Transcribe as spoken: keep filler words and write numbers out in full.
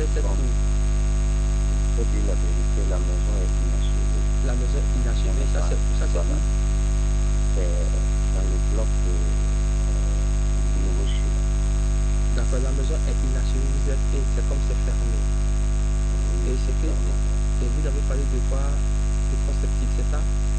les sept Bon, cours. pour dire la vérité, la maison est inachevée. La maison inachevée, ça c'est ça c'est Voilà. où? C'est dans le bloc de euh, Nouveau Chine. D'accord, la maison est inachevée, vous êtes et c'est comme c'est fermé. Et c'est que et vous avez parlé de quoi? De prospective, c'est ça?